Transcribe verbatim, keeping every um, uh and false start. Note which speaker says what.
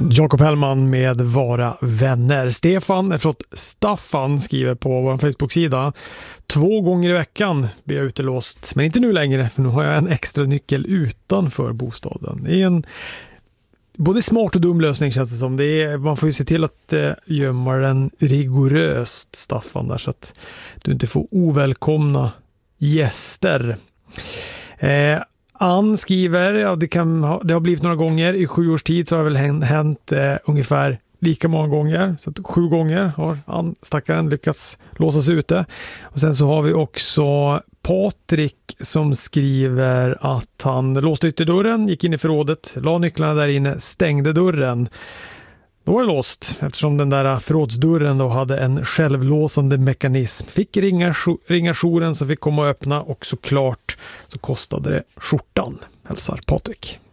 Speaker 1: Jakob Hellman med Vara vänner. Stefan, förlåt, Staffan skriver på vår Facebook-sida: två gånger i veckan blir jag utelåst, men inte nu längre, för nu har jag en extra nyckel utanför bostaden. Det är en både smart och dum lösning, känns det som. Det är, man får ju se till att eh, gömma den rigoröst, Staffan, där, så att du inte får ovälkomna gäster. Eh, Ann skriver, ja, det, kan ha, det har blivit några gånger i sju års tid, så har det väl hänt, hänt eh, ungefär lika många gånger, så att sju gånger har Ann, stackaren, lyckats låsa sig ute. Och sen så har vi också Patrik som skriver att han låste ytterdörren, gick in i förrådet, la nycklarna där inne, stängde dörren. Då var det låst, eftersom den där förrådsdörren då hade en självlåsande mekanism. Fick ringa, ringa jouren som fick komma och öppna, och såklart så kostade det skjortan, hälsar Patrik.